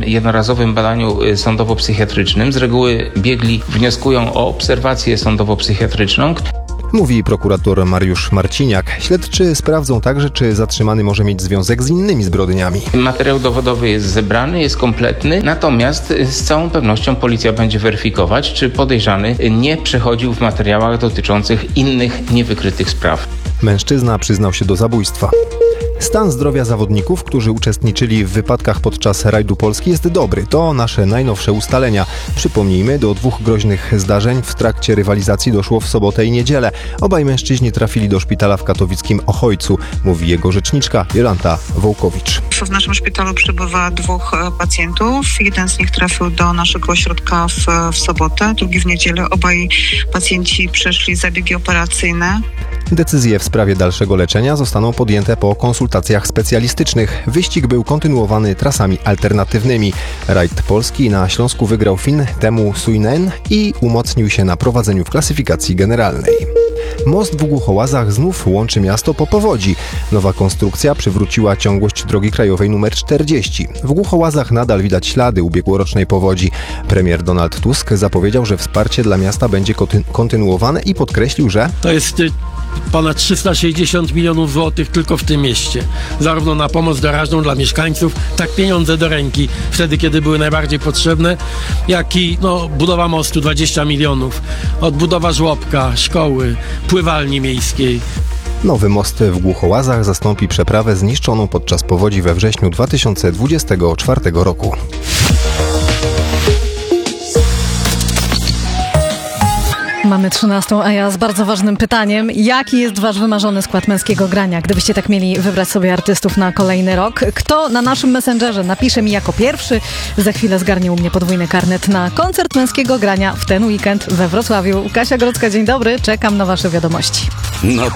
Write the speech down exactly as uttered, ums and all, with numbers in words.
jednorazowym badaniu sądowo-psychiatrycznym. Z reguły biegli wnioskują o obserwację sądowo-psychiatryczną. Mówi prokurator Mariusz Marciniak. Śledczy sprawdzą także, czy zatrzymany może mieć związek z innymi zbrodniami. Materiał dowodowy jest zebrany, jest kompletny, natomiast z całą pewnością policja będzie weryfikować, czy podejrzany nie przechodził w materiałach dotyczących innych niewykrytych spraw. Mężczyzna przyznał się do zabójstwa. Stan zdrowia zawodników, którzy uczestniczyli w wypadkach podczas rajdu Polski, jest dobry. To nasze najnowsze ustalenia. Przypomnijmy, do dwóch groźnych zdarzeń w trakcie rywalizacji doszło w sobotę i niedzielę. Obaj mężczyźni trafili do szpitala w katowickim Ochojcu, mówi jego rzeczniczka Jolanta Wołkowicz. W naszym szpitalu przebywa dwóch pacjentów. Jeden z nich trafił do naszego ośrodka w, w sobotę, drugi w niedzielę. Obaj pacjenci przeszli zabiegi operacyjne. Decyzje w sprawie dalszego leczenia zostaną podjęte po konsultacjach specjalistycznych. Wyścig był kontynuowany trasami alternatywnymi. Rajd Polski na Śląsku wygrał Fin Teemu Suinen i umocnił się na prowadzeniu w klasyfikacji generalnej. Most w Głuchołazach znów łączy miasto po powodzi. Nowa konstrukcja przywróciła ciągłość drogi krajowej nr czterdzieści. W Głuchołazach nadal widać ślady ubiegłorocznej powodzi. Premier Donald Tusk zapowiedział, że wsparcie dla miasta będzie kontynuowane i podkreślił, że to jest ponad trzysta sześćdziesiąt milionów złotych tylko w tym mieście. Zarówno na pomoc doraźną dla mieszkańców, tak pieniądze do ręki, wtedy kiedy były najbardziej potrzebne, jak i no, budowa mostu dwadzieścia milionów, odbudowa żłobka, szkoły, pływalni miejskiej. Nowy most w Głuchołazach zastąpi przeprawę zniszczoną podczas powodzi we wrześniu dwa tysiące dwudziestego czwartego roku. Mamy trzynastą, a ja z bardzo ważnym pytaniem. Jaki jest wasz wymarzony skład męskiego grania? Gdybyście tak mieli wybrać sobie artystów na kolejny rok. Kto na naszym Messengerze napisze mi jako pierwszy? Za chwilę zgarnie u mnie podwójny karnet na koncert męskiego grania w ten weekend we Wrocławiu. Kasia Grodzka, dzień dobry. Czekam na wasze wiadomości. No